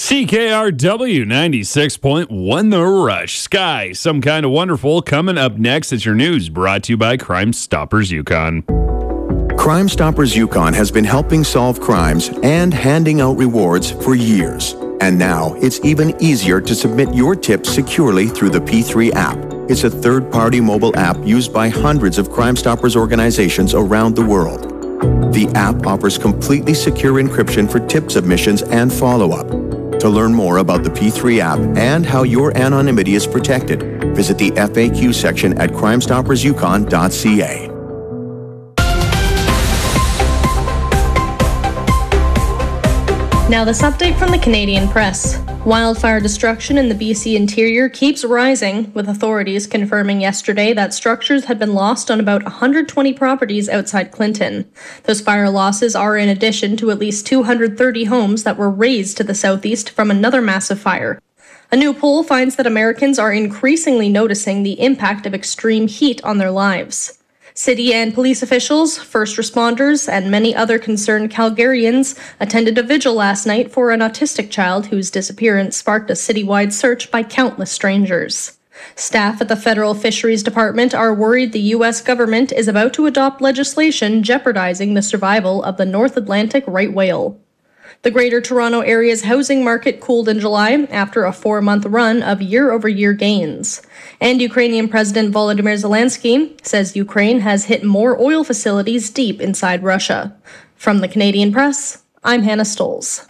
CKRW 96.1 The Rush. Sky, some kind of wonderful. Coming up next is your news brought to you by Crime Stoppers Yukon. Crime Stoppers Yukon has been helping solve crimes and handing out rewards for years. And now it's even easier to submit your tips securely through the P3 app. It's a third-party mobile app used by hundreds of Crime Stoppers organizations around the world. The app offers completely secure encryption for tip submissions and follow-up. To learn more about the P3 app and how your anonymity is protected, visit the FAQ section at crimestoppersyukon.ca. Now this update from the Canadian Press. Wildfire destruction in the BC interior keeps rising, with authorities confirming yesterday that structures had been lost on about 120 properties outside Clinton. Those fire losses are in addition to at least 230 homes that were razed to the southeast from another massive fire. A new poll finds that Americans are increasingly noticing the impact of extreme heat on their lives. City and police officials, first responders, and many other concerned Calgarians attended a vigil last night for an autistic child whose disappearance sparked a citywide search by countless strangers. Staff at the Federal Fisheries Department are worried the U.S. government is about to adopt legislation jeopardizing the survival of the North Atlantic right whale. The Greater Toronto Area's housing market cooled in July after a 4-month run of year-over-year gains. And Ukrainian President Volodymyr Zelensky says Ukraine has hit more oil facilities deep inside Russia. From the Canadian Press, I'm Hannah Stolz.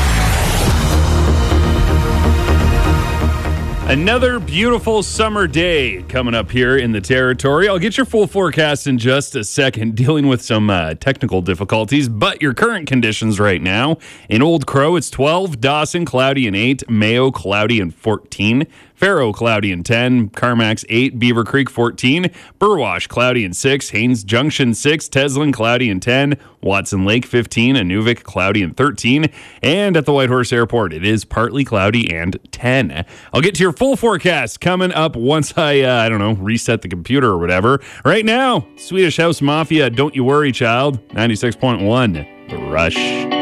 Another beautiful summer day coming up here in the territory. I'll get your full forecast in just a second, dealing with some technical difficulties, but your current conditions right now. In Old Crow, it's 12, Dawson, cloudy and 8, Mayo, cloudy and 14, Faro, cloudy and 10, Carmax 8, Beaver Creek 14, Burwash, cloudy and 6, Haines Junction 6, Teslin, cloudy and 10, Watson Lake 15, Inuvik, cloudy and 13, and at the Whitehorse Airport, it is partly cloudy and 10. I'll get to your full forecast coming up once I reset the computer or whatever. Right now, Swedish House Mafia, Don't You Worry, Child, 96.1, The Rush.